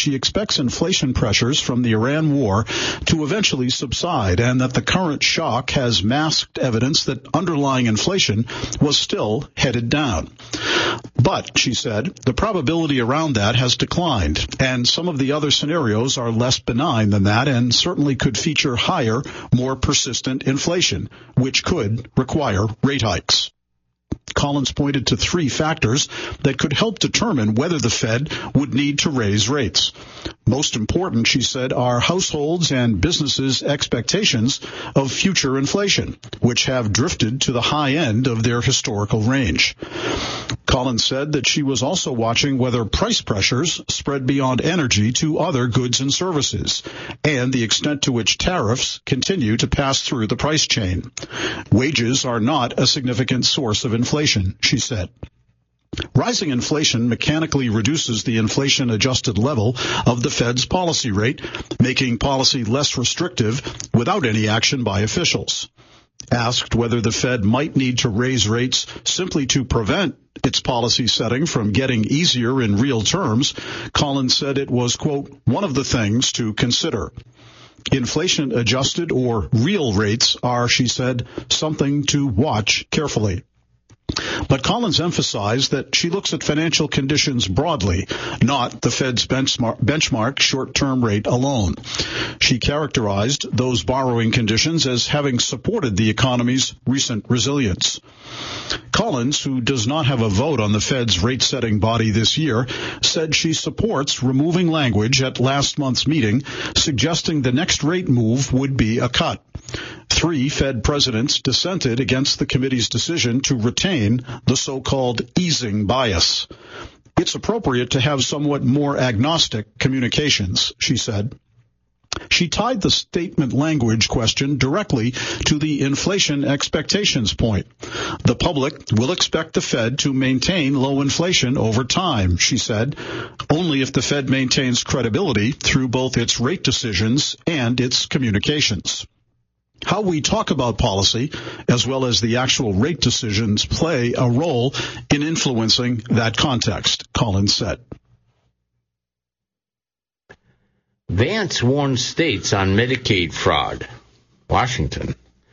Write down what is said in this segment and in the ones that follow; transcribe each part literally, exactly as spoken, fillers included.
she expects inflation pressures from the Iran war to eventually subside and that the current shock has masked evidence that underlying inflation was still headed down. But, she said, the probability around that has declined, and some of the other scenarios are less benign than that and certainly could feature higher, more persistent inflation, which could require rate hikes. Collins pointed to three factors that could help determine whether the Fed would need to raise rates. Most important, she said, are households and businesses' expectations of future inflation, which have drifted to the high end of their historical range. Collins said that she was also watching whether price pressures spread beyond energy to other goods and services, and the extent to which tariffs continue to pass through the price chain. Wages are not a significant source of inflation, she said. Rising inflation mechanically reduces the inflation-adjusted level of the Fed's policy rate, making policy less restrictive without any action by officials. Asked whether the Fed might need to raise rates simply to prevent its policy setting from getting easier in real terms, Collins said it was, quote, one of the things to consider. Inflation-adjusted or real rates are, she said, something to watch carefully. But Collins emphasized that she looks at financial conditions broadly, not the Fed's benchmark, benchmark short-term rate alone. She characterized those borrowing conditions as having supported the economy's recent resilience. Collins, who does not have a vote on the Fed's rate-setting body this year, said she supports removing language at last month's meeting, suggesting the next rate move would be a cut. Three Fed presidents dissented against the committee's decision to retain the so-called easing bias. It's appropriate to have somewhat more agnostic communications, she said. She tied the statement language question directly to the inflation expectations point. The public will expect the Fed to maintain low inflation over time, she said, only if the Fed maintains credibility through both its rate decisions and its communications. How we talk about policy, as well as the actual rate decisions, play a role in influencing that context, Collins said. Vance warned states on Medicaid fraud. Washington.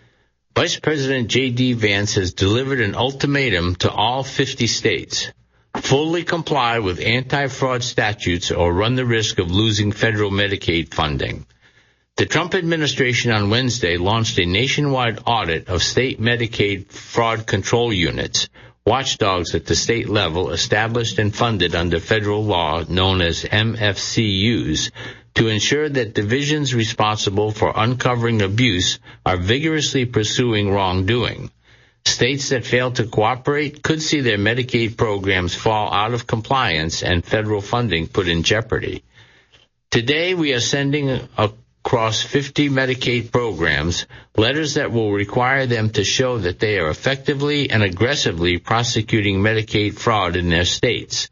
Vice President J D. Vance has delivered an ultimatum to all fifty states. Fully comply with anti-fraud statutes or run the risk of losing federal Medicaid funding. The Trump administration on Wednesday launched a nationwide audit of state Medicaid fraud control units, watchdogs at the state level established and funded under federal law known as M F C Us, to ensure that divisions responsible for uncovering abuse are vigorously pursuing wrongdoing. States that fail to cooperate could see their Medicaid programs fall out of compliance and federal funding put in jeopardy. Today, we are sending a across fifty Medicaid programs, letters that will require them to show that they are effectively and aggressively prosecuting Medicaid fraud in their states.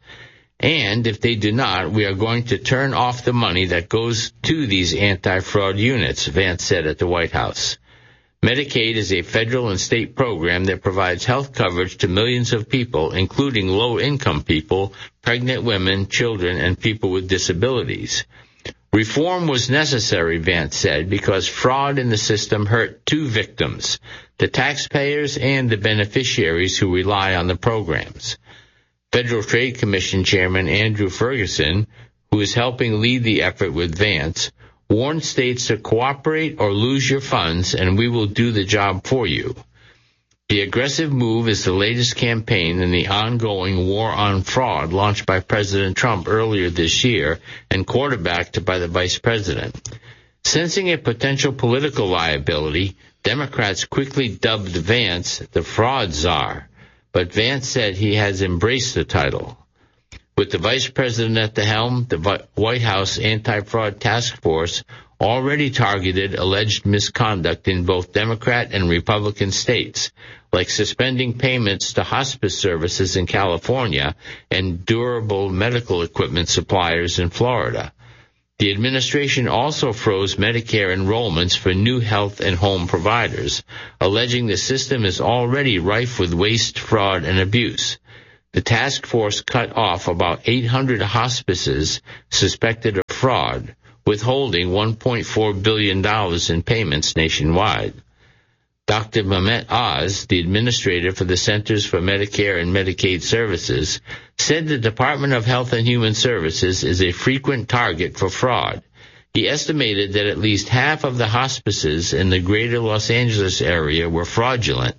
And if they do not, we are going to turn off the money that goes to these anti-fraud units, Vance said at the White House. Medicaid is a federal and state program that provides health coverage to millions of people, including low-income people, pregnant women, children, and people with disabilities. Reform was necessary, Vance said, because fraud in the system hurt two victims, the taxpayers and the beneficiaries who rely on the programs. Federal Trade Commission Chairman Andrew Ferguson, who is helping lead the effort with Vance, warned states to cooperate or lose your funds, and we will do the job for you. The aggressive move is the latest campaign in the ongoing war on fraud launched by President Trump earlier this year and quarterbacked by the vice president. Sensing a potential political liability, Democrats quickly dubbed Vance the fraud czar, but Vance said he has embraced the title. With the vice president at the helm, the White House Anti-Fraud Task Force already targeted alleged misconduct in both Democrat and Republican states, like suspending payments to hospice services in California and durable medical equipment suppliers in Florida. The administration also froze Medicare enrollments for new health and home providers, alleging the system is already rife with waste, fraud, and abuse. The task force cut off about eight hundred hospices suspected of fraud, withholding one point four billion dollars in payments nationwide. Doctor Mehmet Oz, the administrator for the Centers for Medicare and Medicaid Services, said the Department of Health and Human Services is a frequent target for fraud. He estimated that at least half of the hospices in the greater Los Angeles area were fraudulent.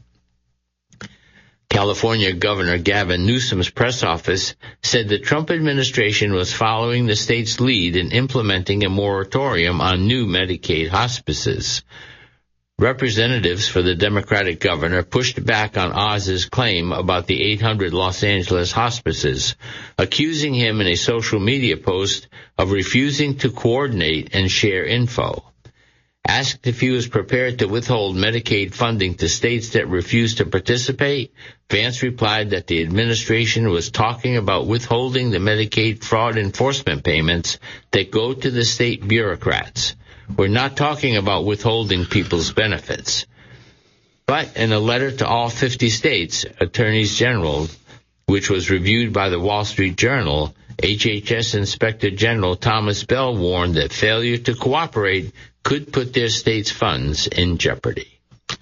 California Governor Gavin Newsom's press office said the Trump administration was following the state's lead in implementing a moratorium on new Medicaid hospices. Representatives for the Democratic governor pushed back on Oz's claim about the eight hundred Los Angeles hospices, accusing him in a social media post of refusing to coordinate and share info. Asked if he was prepared to withhold Medicaid funding to states that refused to participate, Vance replied that the administration was talking about withholding the Medicaid fraud enforcement payments that go to the state bureaucrats. We're not talking about withholding people's benefits. But in a letter to all fifty states, attorneys general, which was reviewed by the Wall Street Journal, H H S Inspector General Thomas Bell warned that failure to cooperate could put their state's funds in jeopardy.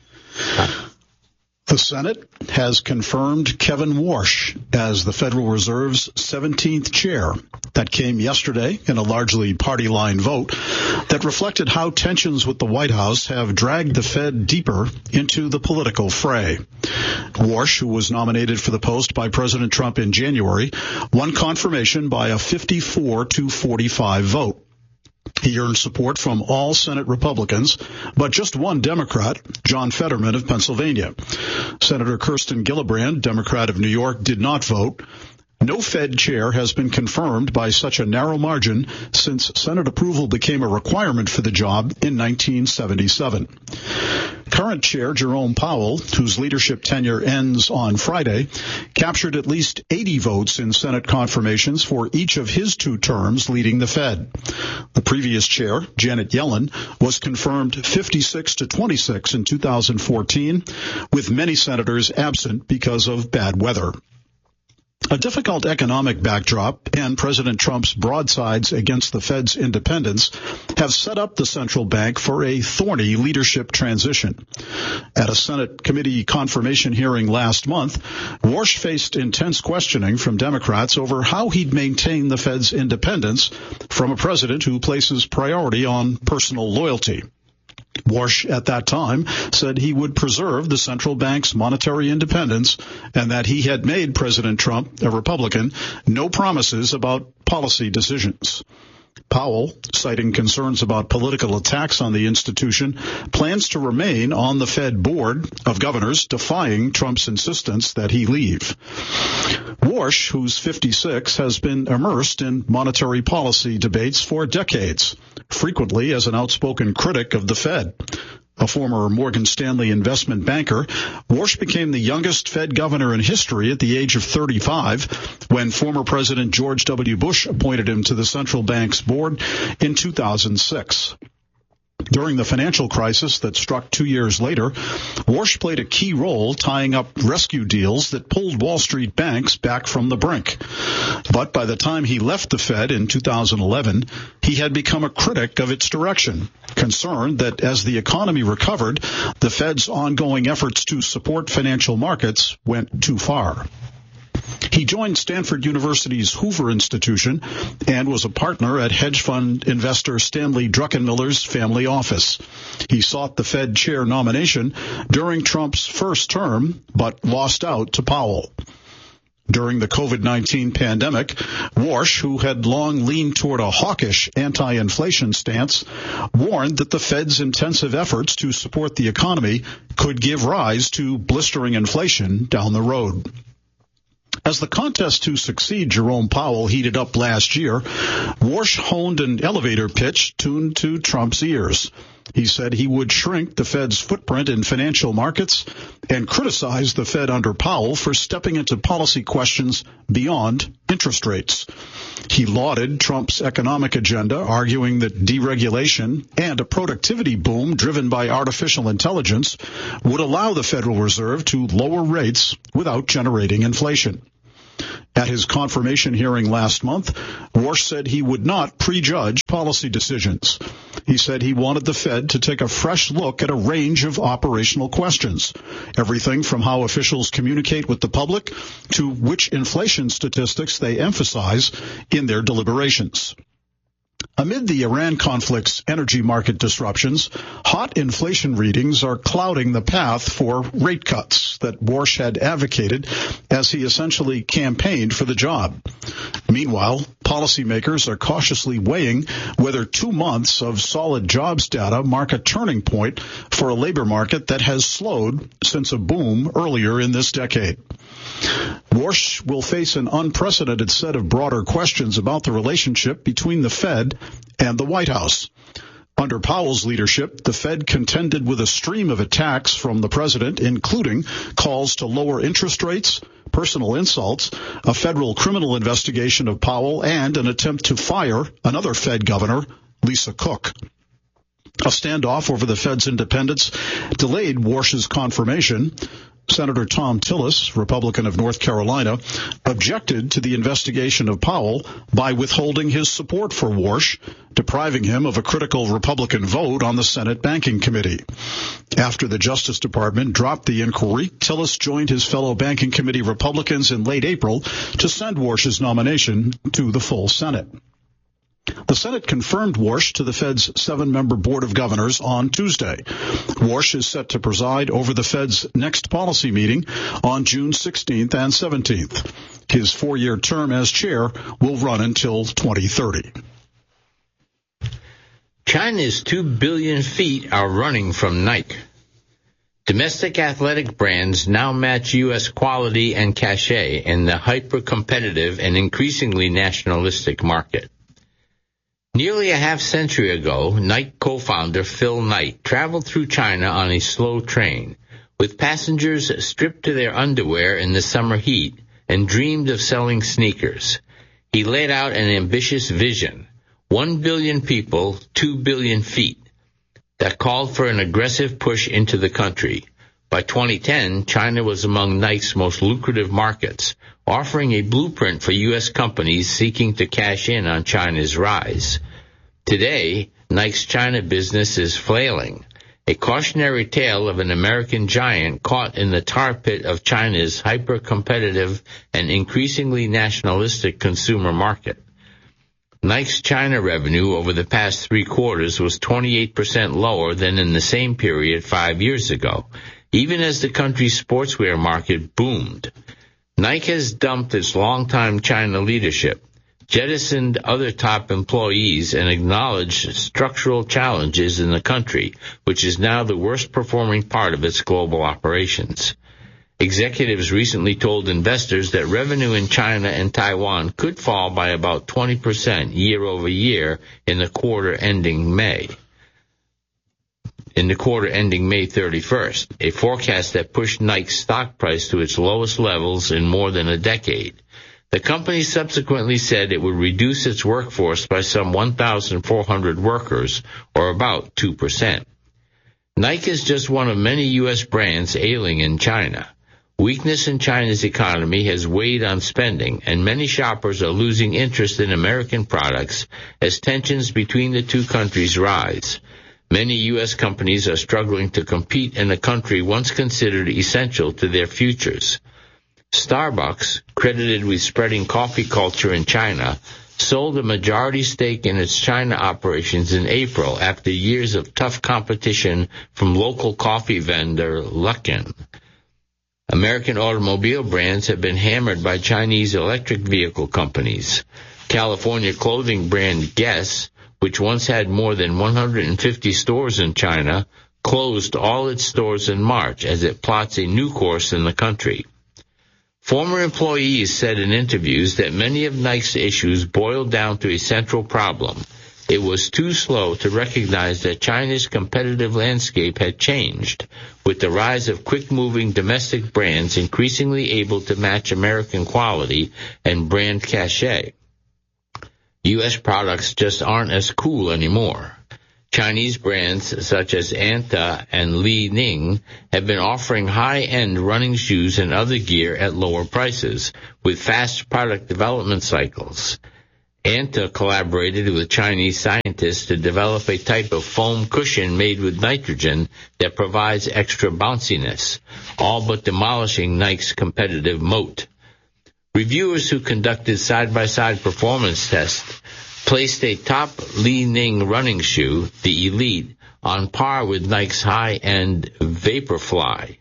Uh, The Senate has confirmed Kevin Warsh as the Federal Reserve's seventeenth chair. That came yesterday in a largely party-line vote that reflected how tensions with the White House have dragged the Fed deeper into the political fray. Warsh, who was nominated for the post by President Trump in January, won confirmation by a fifty-four to forty-five vote. He earned support from all Senate Republicans, but just one Democrat, John Fetterman of Pennsylvania. Senator Kirsten Gillibrand, Democrat of New York, did not vote. No Fed chair has been confirmed by such a narrow margin since Senate approval became a requirement for the job in nineteen seventy-seven. Current chair Jerome Powell, whose leadership tenure ends on Friday, captured at least eighty votes in Senate confirmations for each of his two terms leading the Fed. The previous chair, Janet Yellen, was confirmed fifty-six to twenty-six in two thousand fourteen, with many senators absent because of bad weather. A difficult economic backdrop and President Trump's broadsides against the Fed's independence have set up the central bank for a thorny leadership transition. At a Senate committee confirmation hearing last month, Warsh faced intense questioning from Democrats over how he'd maintain the Fed's independence from a president who places priority on personal loyalty. Warsh at that time said he would preserve the central bank's monetary independence and that he had made President Trump, a Republican, no promises about policy decisions. Powell, citing concerns about political attacks on the institution, plans to remain on the Fed board of governors, defying Trump's insistence that he leave. Warsh, who's fifty-six, has been immersed in monetary policy debates for decades, frequently as an outspoken critic of the Fed. A former Morgan Stanley investment banker, Warsh became the youngest Fed governor in history at the age of thirty-five when former President George W. Bush appointed him to the central bank's board in two thousand six. During the financial crisis that struck two years later, Warsh played a key role tying up rescue deals that pulled Wall Street banks back from the brink. But by the time he left the Fed in two thousand eleven, he had become a critic of its direction, concerned that as the economy recovered, the Fed's ongoing efforts to support financial markets went too far. He joined Stanford University's Hoover Institution and was a partner at hedge fund investor Stanley Druckenmiller's family office. He sought the Fed chair nomination during Trump's first term, but lost out to Powell. During the COVID nineteen pandemic, Warsh, who had long leaned toward a hawkish anti-inflation stance, warned that the Fed's intensive efforts to support the economy could give rise to blistering inflation down the road. As the contest to succeed Jerome Powell heated up last year, Warsh honed an elevator pitch tuned to Trump's ears. He said he would shrink the Fed's footprint in financial markets and criticized the Fed under Powell for stepping into policy questions beyond interest rates. He lauded Trump's economic agenda, arguing that deregulation and a productivity boom driven by artificial intelligence would allow the Federal Reserve to lower rates without generating inflation. At his confirmation hearing last month, Warsh said he would not prejudge policy decisions. He said he wanted the Fed to take a fresh look at a range of operational questions, everything from how officials communicate with the public to which inflation statistics they emphasize in their deliberations. Amid the Iran conflict's energy market disruptions, hot inflation readings are clouding the path for rate cuts that Warsh had advocated as he essentially campaigned for the job. Meanwhile, policymakers are cautiously weighing whether two months of solid jobs data mark a turning point for a labor market that has slowed since a boom earlier in this decade. Warsh will face an unprecedented set of broader questions about the relationship between the Fed and the White House. Under Powell's leadership, the Fed contended with a stream of attacks from the president, including calls to lower interest rates, personal insults, a federal criminal investigation of Powell, and an attempt to fire another Fed governor, Lisa Cook. A standoff over the Fed's independence delayed Warsh's confirmation. Senator Thom Tillis, Republican of North Carolina, objected to the investigation of Powell by withholding his support for Warsh, depriving him of a critical Republican vote on the Senate Banking Committee. After the Justice Department dropped the inquiry, Tillis joined his fellow Banking Committee Republicans in late April to send Warsh's nomination to the full Senate. The Senate confirmed Warsh to the Fed's seven-member Board of Governors on Tuesday. Warsh is set to preside over the Fed's next policy meeting on June sixteenth and seventeenth. His four-year term as chair will run until twenty thirty. China's two billion feet are running from Nike. Domestic athletic brands now match U S quality and cachet in the hyper-competitive and increasingly nationalistic market. Nearly a half century ago, Nike co-founder Phil Knight traveled through China on a slow train, with passengers stripped to their underwear in the summer heat, and dreamed of selling sneakers. He laid out an ambitious vision, one billion people, two billion feet, that called for an aggressive push into the country. By twenty ten, China was among Nike's most lucrative markets, offering a blueprint for U S companies seeking to cash in on China's rise. Today, Nike's China business is flailing, a cautionary tale of an American giant caught in the tar pit of China's hyper-competitive and increasingly nationalistic consumer market. Nike's China revenue over the past three quarters was twenty-eight percent lower than in the same period five years ago, even as the country's sportswear market boomed. Nike has dumped its longtime China leadership, jettisoned other top employees, and acknowledged structural challenges in the country, which is now the worst-performing part of its global operations. Executives recently told investors that revenue in China and Taiwan could fall by about twenty percent year over year in the quarter ending May. In the quarter ending May thirty-first, a forecast that pushed Nike's stock price to its lowest levels in more than a decade. The company subsequently said it would reduce its workforce by some one thousand four hundred workers, or about two percent. Nike is just one of many U S brands ailing in China. Weakness in China's economy has weighed on spending, and many shoppers are losing interest in American products as tensions between the two countries rise. Many U S companies are struggling to compete in a country once considered essential to their futures. Starbucks, credited with spreading coffee culture in China, sold a majority stake in its China operations in April after years of tough competition from local coffee vendor Luckin. American automobile brands have been hammered by Chinese electric vehicle companies. California clothing brand Guess, which once had more than one hundred fifty stores in China, closed all its stores in March as it plots a new course in the country. Former employees said in interviews that many of Nike's issues boiled down to a central problem. It was too slow to recognize that China's competitive landscape had changed, with the rise of quick-moving domestic brands increasingly able to match American quality and brand cachet. U S products just aren't as cool anymore. Chinese brands such as Anta and Li Ning have been offering high-end running shoes and other gear at lower prices, with fast product development cycles. Anta collaborated with Chinese scientists to develop a type of foam cushion made with nitrogen that provides extra bounciness, all but demolishing Nike's competitive moat. Reviewers who conducted side-by-side performance tests placed a top Li Ning running shoe, the Elite, on par with Nike's high-end Vaporfly.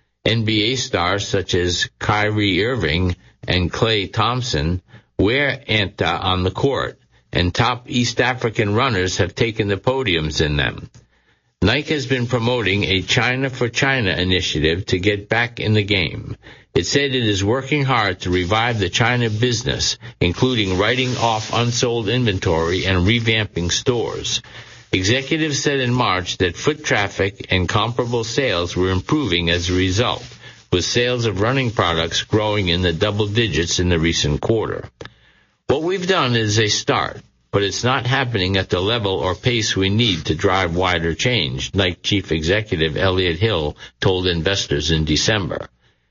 N B A stars such as Kyrie Irving and Klay Thompson wear Anta on the court, and top East African runners have taken the podiums in them. Nike has been promoting a China for China initiative to get back in the game. It said it is working hard to revive the China business, including writing off unsold inventory and revamping stores. Executives said in March that foot traffic and comparable sales were improving as a result, with sales of running products growing in the double digits in the recent quarter. What we've done is a start, but it's not happening at the level or pace we need to drive wider change, Nike Chief Executive Elliott Hill told investors in December.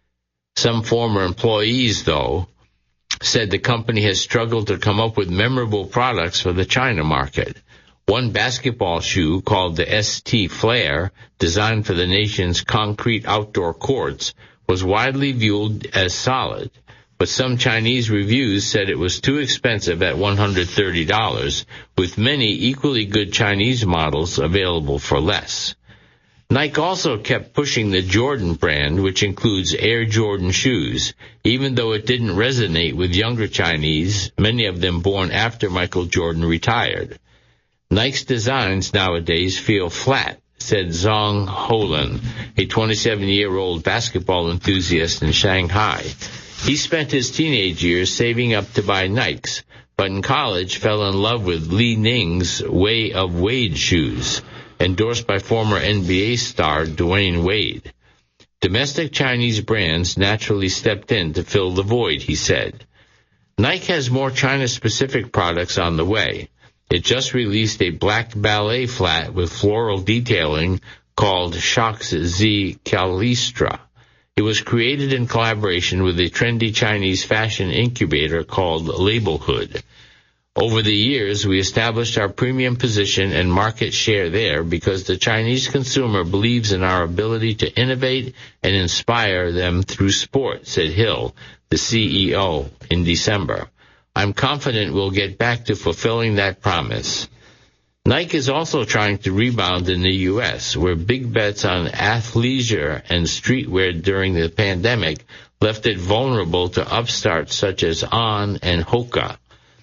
Some former employees, though, said the company has struggled to come up with memorable products for the China market. One basketball shoe called the S T Flare, designed for the nation's concrete outdoor courts, was widely viewed as solid, but some Chinese reviews said it was too expensive at one hundred thirty dollars, with many equally good Chinese models available for less. Nike also kept pushing the Jordan brand, which includes Air Jordan shoes, even though it didn't resonate with younger Chinese, many of them born after Michael Jordan retired. Nike's designs nowadays feel flat, said Zhang Holin, a twenty-seven-year-old basketball enthusiast in Shanghai. He spent his teenage years saving up to buy Nikes, but in college fell in love with Li Ning's Way of Wade shoes, endorsed by former N B A star Dwayne Wade. Domestic Chinese brands naturally stepped in to fill the void, he said. Nike has more China-specific products on the way. It just released a black ballet flat with floral detailing called Shox Z Calistra. It was created in collaboration with a trendy Chinese fashion incubator called Labelhood. Over the years, we established our premium position and market share there because the Chinese consumer believes in our ability to innovate and inspire them through sport, said Hill, the C E O, in December. I'm confident we'll get back to fulfilling that promise. Nike is also trying to rebound in the U S, where big bets on athleisure and streetwear during the pandemic left it vulnerable to upstarts such as On and Hoka.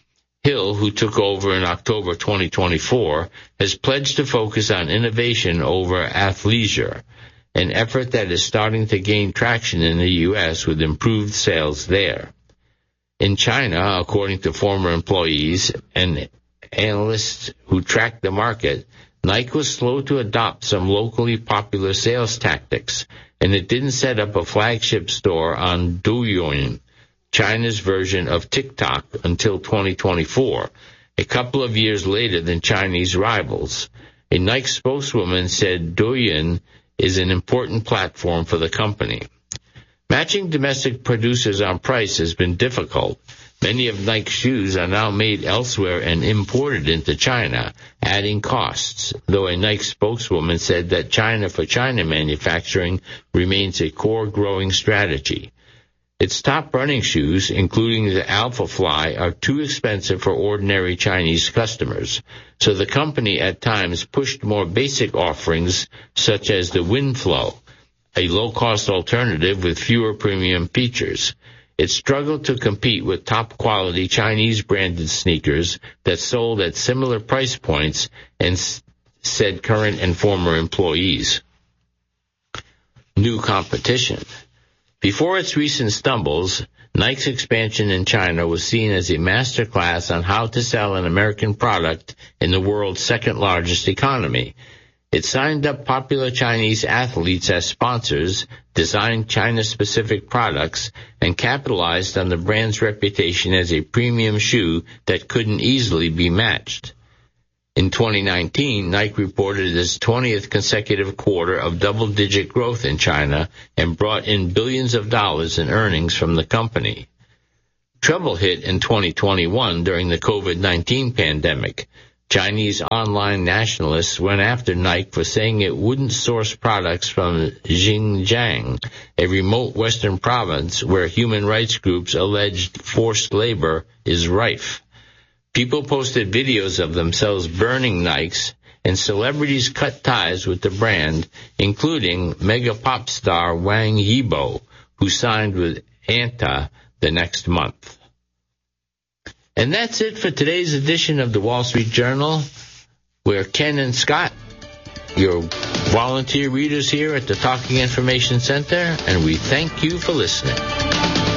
Hill, who took over in October twenty twenty-four, has pledged to focus on innovation over athleisure, an effort that is starting to gain traction in the U S with improved sales there. In China, according to former employees and analysts who track the market, Nike was slow to adopt some locally popular sales tactics, and it didn't set up a flagship store on Douyin, China's version of TikTok, until twenty twenty-four, a couple of years later than Chinese rivals. A Nike spokeswoman said Douyin is an important platform for the company. Matching domestic producers on price has been difficult. Many of Nike's shoes are now made elsewhere and imported into China, adding costs, though a Nike spokeswoman said that China for China manufacturing remains a core growing strategy. Its top running shoes, including the Alphafly, are too expensive for ordinary Chinese customers, so the company at times pushed more basic offerings such as the Windflow, a low-cost alternative with fewer premium features. It struggled to compete with top-quality Chinese-branded sneakers that sold at similar price points, and s- said current and former employees. New competition. Before its recent stumbles, Nike's expansion in China was seen as a masterclass on how to sell an American product in the world's second-largest economy. It signed up popular Chinese athletes as sponsors, designed China-specific products, and capitalized on the brand's reputation as a premium shoe that couldn't easily be matched. In In twenty nineteen, Nike reported its twentieth consecutive quarter of double-digit growth in China and brought in billions of dollars in earnings from the company. Trouble hit in twenty twenty-one during the COVID nineteen pandemic. Chinese online nationalists went after Nike for saying it wouldn't source products from Xinjiang, a remote western province where human rights groups alleged forced labor is rife. People posted videos of themselves burning Nikes, and celebrities cut ties with the brand, including mega pop star Wang Yibo, who signed with Anta the next month. And that's it for today's edition of the Wall Street Journal. We're Ken and Scott, your volunteer readers here at the Talking Information Center, and we thank you for listening.